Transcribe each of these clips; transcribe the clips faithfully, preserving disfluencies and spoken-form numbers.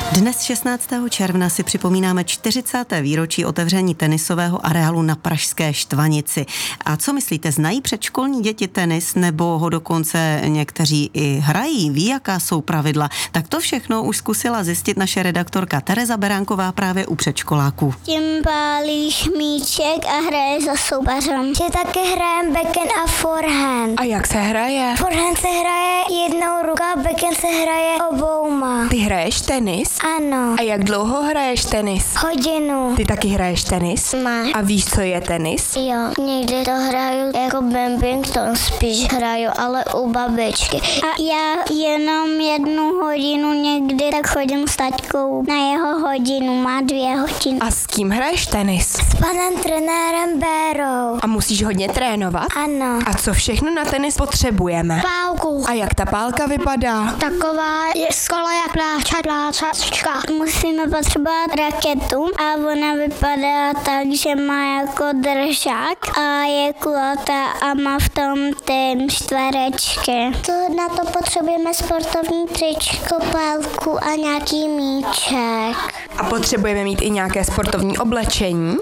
Dnes šestnáctého června si připomínáme čtyřicáté výročí otevření tenisového areálu na pražské Štvanici. A co myslíte, znají předškolní děti tenis, nebo ho dokonce někteří i hrají? Ví, jaká jsou pravidla? Tak to všechno už zkusila zjistit naše redaktorka Tereza Beránková právě u předškoláků. Tím pálíš míček a hraje za soupeřem. Že taky hrajem backhand a forehand. A jak se hraje? Forehand se hraje jednou ruka, backhand se hraje obouma. Ty hraješ tenis? Ano. A jak dlouho hraješ tenis? Hodinu. Ty taky hraješ tenis? Ne. A víš, co je tenis? Jo, někdy to hraju jako badminton, spíš hraju, ale u babičky. A já jenom jednu hodinu někdy tak chodím s taťkou na jeho hodinu, má dvě hodiny. A s kým hraješ tenis? S panem trenérem Bérou. A musíš hodně trénovat? Ano. A co všechno na tenis potřebujeme? Pálku. A jak ta pálka vypadá? Taková je skoro jak pláčadláčka. Musíme potřebovat raketu a ona vypadá tak, že má jako držák a je kulatá a má v tom ty čtverečky. To, na to potřebujeme sportovní tričko, pálku a nějaký míček. A potřebujeme mít i nějaké sportovní oblečení?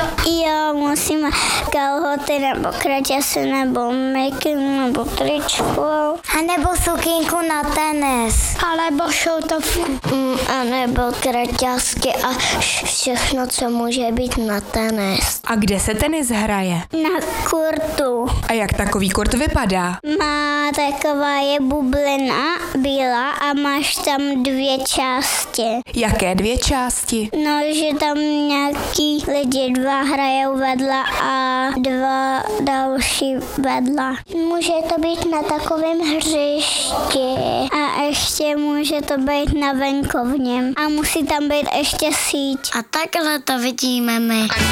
Jo, musíme kalhoty nebo kraťasy nebo meky nebo tričko. A nebo sukínku na tenis. Alebo šoutovku. Mm, a nebo kraťasky a všechno, co může být na tenis. A kde se tenis hraje? Na kurtu. A jak takový kurt vypadá? Má taková je bublina bílá a máš tam dvě části. Jaké dvě části? No, že tam nějaký lidi dva hrajou vedle a dva další vedle. Může to být na takovém hřišti a ještě může to být na venkovním a musí tam být ještě síť. A takhle to vidíme my.